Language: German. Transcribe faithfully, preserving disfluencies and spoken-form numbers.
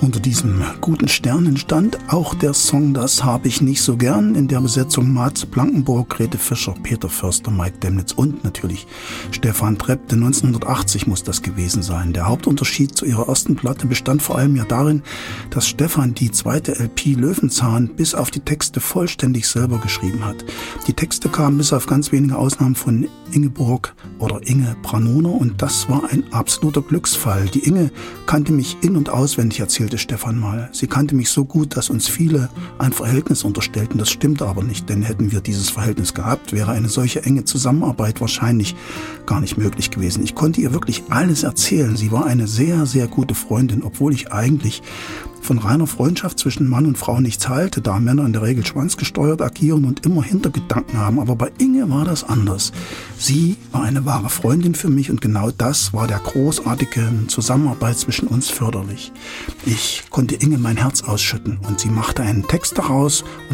Unter diesem guten Stern entstand auch der Song Das hab ich nicht so gern, in der Besetzung Mats Blankenburg, Grete Fischer, Peter Förster, Mike Demnitz und natürlich Stefan Trepp. Denn neunzehnhundertachtzig muss das gewesen sein. Der Hauptunterschied zu ihrer ersten Platte bestand vor allem ja darin, dass Stefan die zweite L P Löwenzahn bis auf die Texte vollständig selber geschrieben hat. Die Texte kamen bis auf ganz wenige Ausnahmen von Ingeborg oder Inge Branoner und das war ein absoluter Glücksfall. Die Inge kannte mich in- und auswendig, erzählte Stefan mal. Sie kannte mich so gut, dass uns viele ein Verhältnis unterstellten. Das stimmte aber nicht, denn hätten wir dieses Verhältnis gehabt, wäre eine solche enge Zusammenarbeit wahrscheinlich gar nicht möglich gewesen. Ich konnte ihr wirklich alles erzählen. Sie war eine sehr, sehr gute Freundin, obwohl ich eigentlich von reiner Freundschaft zwischen Mann und Frau nichts halte, da Männer in der Regel schwanzgesteuert agieren und immer Hintergedanken haben. Aber bei Inge war das anders. Sie war eine wahre Freundin für mich und genau das war der großartigen Zusammenarbeit zwischen uns förderlich. Ich konnte Inge mein Herz ausschütten und sie machte einen Text daraus